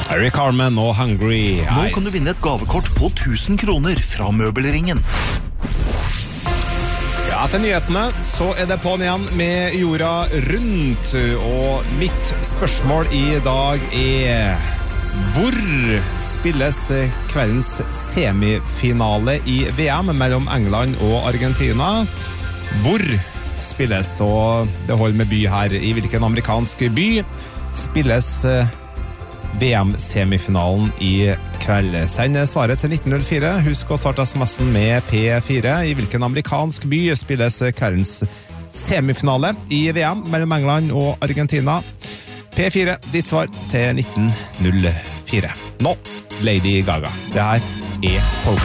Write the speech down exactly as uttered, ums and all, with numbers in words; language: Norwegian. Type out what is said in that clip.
Harry Carmen og Hungry Eyes. Nå kan du vinne et gavekort på tusen kroner fra Møbelringen. Ja, til nyhetene så er det på'n igjen med jorda rundt, og mitt spørsmål i dag er: hvor spilles kveldens semifinale i V M mellom England og Argentina? Hvor spilles, og det holder med by her, i hvilken amerikansk by spilles V M-semifinalen i kveld? Send svaret til nitten null fire. Husk å starte sms'en med P fire. I hvilken amerikansk by spilles kveldens semifinale i V M mellom England og Argentina? P fire, ditt svar til nitten null fire. Nå, Lady Gaga. Det her er Poker.